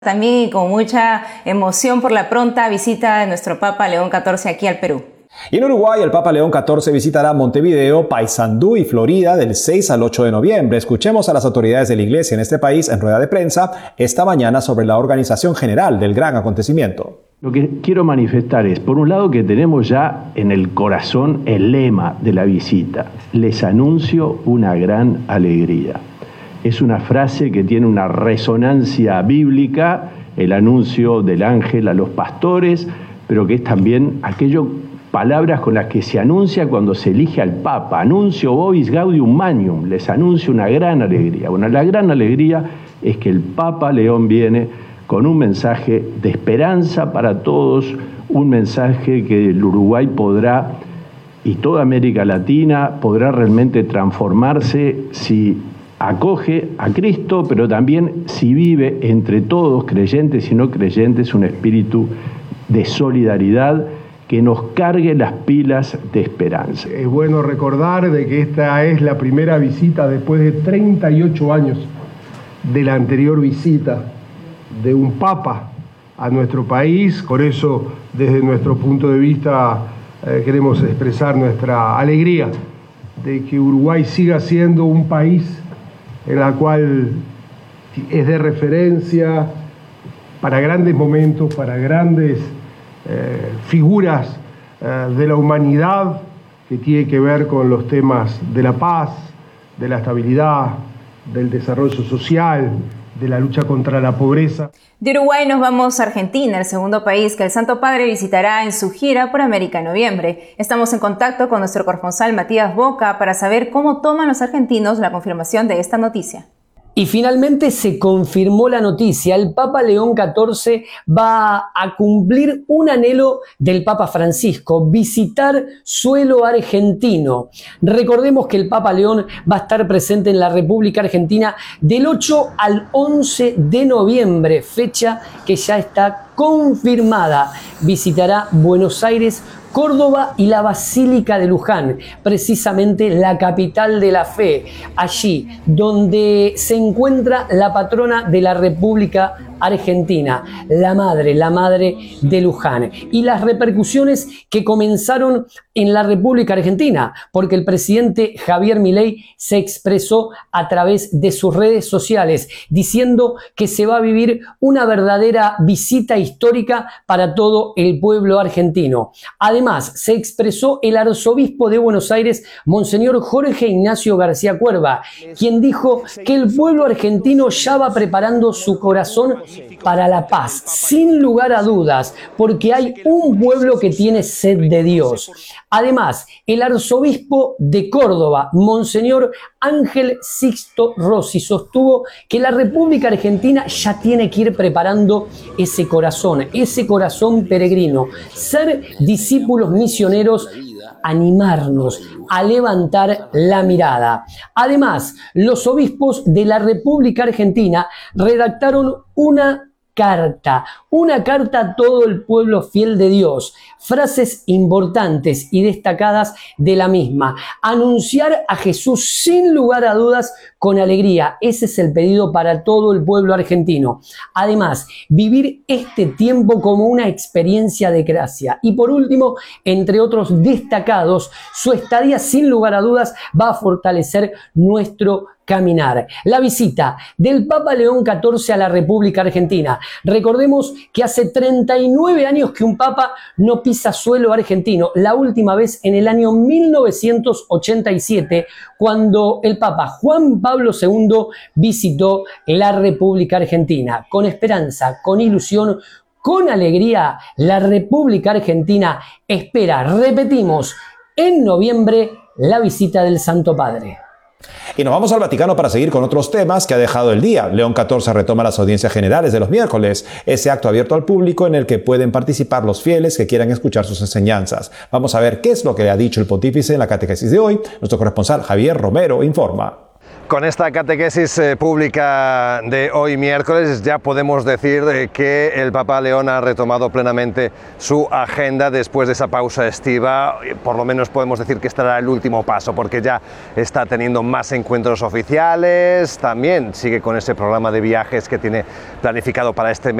También con mucha emoción por la pronta visita de nuestro Papa León XIV aquí al Perú. Y en Uruguay, el Papa León XIV visitará Montevideo, Paysandú y Florida del 6 al 8 de noviembre. Escuchemos a las autoridades de la Iglesia en este país en rueda de prensa esta mañana sobre la organización general del gran acontecimiento. Lo que quiero manifestar es, por un lado, que tenemos ya en el corazón el lema de la visita. Les anuncio una gran alegría. Es una frase que tiene una resonancia bíblica, el anuncio del ángel a los pastores, pero que es también palabras con las que se anuncia cuando se elige al Papa. Anuncio vobis gaudium magnum, les anuncio una gran alegría. Bueno, la gran alegría es que el Papa León viene con un mensaje de esperanza para todos, un mensaje que el Uruguay podrá, y toda América Latina, podrá realmente transformarse si acoge a Cristo, pero también si vive entre todos, creyentes y no creyentes, un espíritu de solidaridad que nos cargue las pilas de esperanza. Es bueno recordar de que esta es la primera visita después de 38 años de la anterior visita de un papa a nuestro país. Por eso, desde nuestro punto de vista, queremos expresar nuestra alegría de que Uruguay siga siendo un país en la cual es de referencia para grandes momentos, para grandes figuras de la humanidad que tiene que ver con los temas de la paz, de la estabilidad, del desarrollo social, de la lucha contra la pobreza. De Uruguay nos vamos a Argentina, el segundo país que el Santo Padre visitará en su gira por América en noviembre. Estamos en contacto con nuestro corresponsal Matías Boca para saber cómo toman los argentinos la confirmación de esta noticia. Y finalmente se confirmó la noticia. El Papa León XIV va a cumplir un anhelo del Papa Francisco, visitar suelo argentino. Recordemos que el Papa León va a estar presente en la República Argentina del 8 al 11 de noviembre, fecha que ya está confirmada. Visitará Buenos Aires, Córdoba y la Basílica de Luján, precisamente la capital de la fe, allí donde se encuentra la patrona de la República Argentina, la madre de Luján, y las repercusiones que comenzaron en la República Argentina, porque el presidente Javier Milei se expresó a través de sus redes sociales diciendo que se va a vivir una verdadera visita histórica para todo el pueblo argentino. Además, se expresó el arzobispo de Buenos Aires, Monseñor Jorge Ignacio García Cuerva, quien dijo que el pueblo argentino ya va preparando su corazón para la paz, sin lugar a dudas, porque hay un pueblo que tiene sed de Dios. Además, el arzobispo de Córdoba, Monseñor Ángel Sixto Rossi, sostuvo que la República Argentina ya tiene que ir preparando ese corazón peregrino, ser discípulos misioneros, animarnos a levantar la mirada. Además, los obispos de la República Argentina redactaron una carta a todo el pueblo fiel de Dios. Frases importantes y destacadas de la misma: anunciar a Jesús sin lugar a dudas con alegría. Ese es el pedido para todo el pueblo argentino. Además, vivir este tiempo como una experiencia de gracia. Y por último, entre otros destacados, su estadía sin lugar a dudas va a fortalecer nuestro caminar. La visita del Papa León XIV a la República Argentina. Recordemos que hace 39 años que un Papa no pisa suelo argentino. La última vez en el año 1987, cuando el Papa Juan Pablo II visitó la República Argentina. Con esperanza, con ilusión, con alegría, la República Argentina espera, repetimos, en noviembre, la visita del Santo Padre. Y nos vamos al Vaticano para seguir con otros temas que ha dejado el día. León XIV retoma las audiencias generales de los miércoles, ese acto abierto al público en el que pueden participar los fieles que quieran escuchar sus enseñanzas. Vamos a ver qué es lo que ha dicho el pontífice en la catequesis de hoy. Nuestro corresponsal Javier Romero informa. Con esta catequesis pública de hoy miércoles ya podemos decir que el Papa León ha retomado plenamente su agenda después de esa pausa estiva. Por lo menos podemos decir que este era el último paso, porque ya está teniendo más encuentros oficiales, también sigue con ese programa de viajes que tiene planificado para este mes